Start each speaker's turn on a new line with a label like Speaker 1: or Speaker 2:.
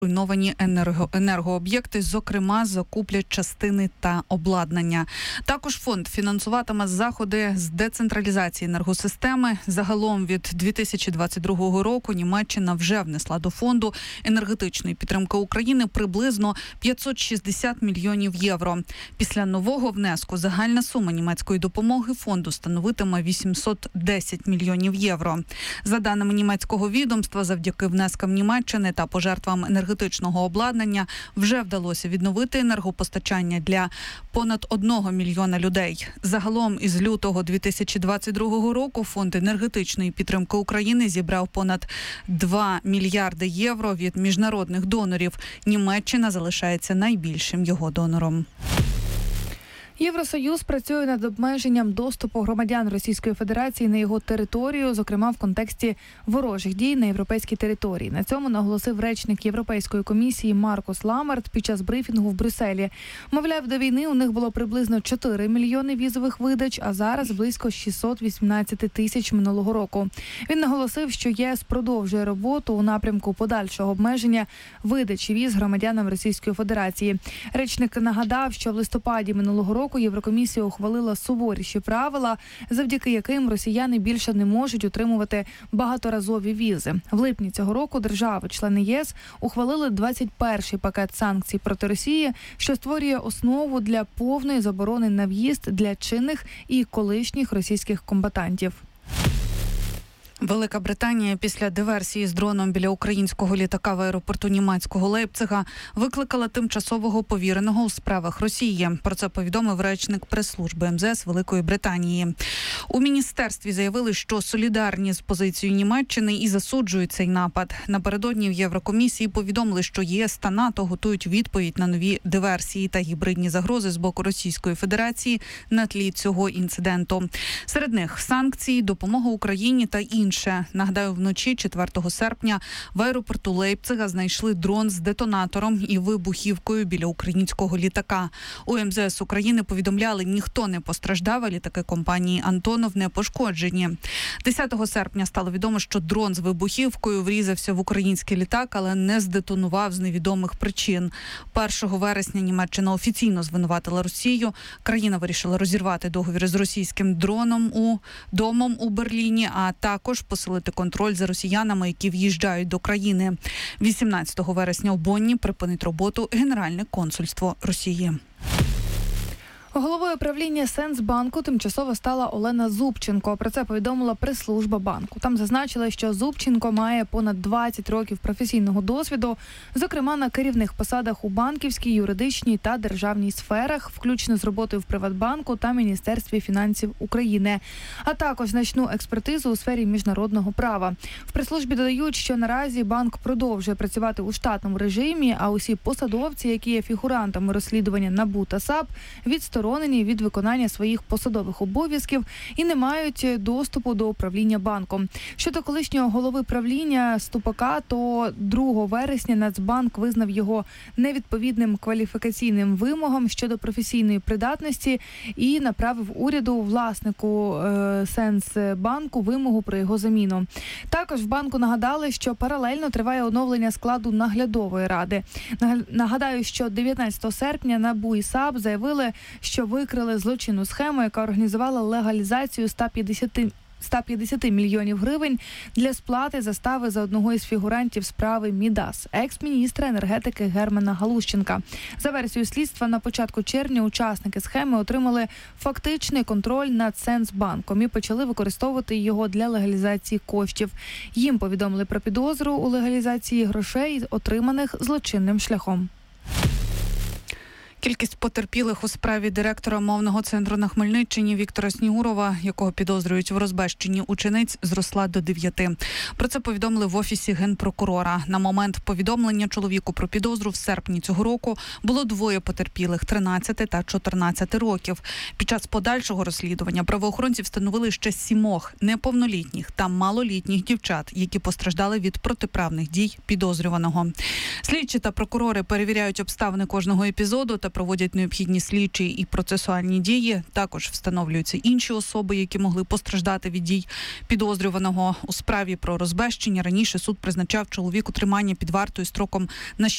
Speaker 1: Руйновані енергооб'єкти, зокрема, закуплять частини та обладнання. Також фонд фінансуватиме заходи з децентралізації енергосистеми. Загалом від 2022 року Німеччина вже внесла до фонду енергетичної підтримки України приблизно 560 мільйонів євро. Після нового внеску загальна сума німецької допомоги фонду становитиме 810 мільйонів євро. За даними німецького відомства, завдяки внескам Німеччини та пожертвам енергетичного обладнання вже вдалося відновити енергопостачання для понад 1 мільйона людей. Загалом із лютого 2022 року фонд енергетичної підтримки України зібрав понад 2 мільярди євро від міжнародних донорів. Німеччина залишається найбільшим його донором.
Speaker 2: Євросоюз працює над обмеженням доступу громадян Російської Федерації на його територію, зокрема в контексті ворожих дій на європейській території. На цьому наголосив речник Європейської комісії Маркус Ламарт під час брифінгу в Брюсселі. Мовляв, до війни у них було приблизно 4 мільйони візових видач, а зараз близько 618 тисяч минулого року. Він наголосив, що ЄС продовжує роботу у напрямку подальшого обмеження видачі віз громадянам Російської Федерації. Речник нагадав, що в листопаді минулого року Єврокомісія ухвалила суворіші правила, завдяки яким росіяни більше не можуть отримувати багаторазові візи. В липні цього року держави-члени ЄС ухвалили 21-й пакет санкцій проти Росії, що створює основу для повної заборони на в'їзд для чинних і колишніх російських комбатантів.
Speaker 1: Велика Британія після диверсії з дроном біля українського літака в аеропорту німецького Лейпцига викликала тимчасового повіреного у справах Росії. Про це повідомив речник прес-служби МЗС Великої Британії. У міністерстві заявили, що солідарні з позицією Німеччини і засуджують цей напад. Напередодні в Єврокомісії повідомили, що ЄС та НАТО готують відповідь на нові диверсії та гібридні загрози з боку Російської Федерації на тлі цього інциденту. Серед них санкції, допомога Україні та інші. Нагадаю, вночі 4 серпня в аеропорту Лейпцига знайшли дрон з детонатором і вибухівкою біля українського літака. У МЗС України повідомляли, ніхто не постраждав, а літаки компанії «Антонов» не пошкоджені. 10 серпня стало відомо, що дрон з вибухівкою врізався в український літак, але не здетонував з невідомих причин. 1 вересня Німеччина офіційно звинуватила Росію. Країна вирішила розірвати договір з російським домом у Берліні, а також посилити контроль за росіянами, які в'їжджають до країни. 18 вересня у Бонні припинить роботу Генеральне консульство Росії.
Speaker 2: Головою правління Сенсбанку тимчасово стала Олена Зубченко. Про це повідомила прес-служба банку. Там зазначили, що Зубченко має понад 20 років професійного досвіду, зокрема на керівних посадах у банківській, юридичній та державній сферах, включно з роботою в Приватбанку та Міністерстві фінансів України, а також значну експертизу у сфері міжнародного права. В прес-службі додають, що наразі банк продовжує працювати у штатному режимі, а усі посадовці, які є фігурантами розслідування НАБУ та САП, відсторонені від виконання своїх посадових обов'язків і не мають доступу до управління банком. Щодо колишнього голови правління Ступака, то 2 вересня Нацбанк визнав його невідповідним кваліфікаційним вимогам щодо професійної придатності і направив уряду власнику Сенсбанку вимогу про його заміну. Також в банку нагадали, що паралельно триває оновлення складу наглядової ради. Нагадаю, що 19 серпня НАБУ і САП заявили, що викрили злочинну схему, яка організувала легалізацію 150 мільйонів гривень для сплати застави за одного із фігурантів справи Мідас, екс-міністра енергетики Германа Галущенка. За версією слідства, на початку червня учасники схеми отримали фактичний контроль над Сенсбанком і почали використовувати його для легалізації коштів. Їм повідомили про підозру у легалізації грошей, отриманих злочинним шляхом.
Speaker 1: Кількість потерпілих у справі директора мовного центру на Хмельниччині Віктора Снігурова, якого підозрюють в розбещенні учениць, зросла до 9. Про це повідомили в Офісі Генпрокурора. На момент повідомлення чоловіку про підозру в серпні цього року було 2 потерпілих – 13 та 14 років. Під час подальшого розслідування правоохоронці встановили ще 7 неповнолітніх та малолітніх дівчат, які постраждали від протиправних дій підозрюваного. Слідчі та прокурори перевіряють обставини кожного епізоду та проводять необхідні слідчі і процесуальні дії. Також встановлюються інші особи, які могли постраждати від дій підозрюваного. У справі про розбещення раніше суд призначав чоловіку тримання під вартою строком на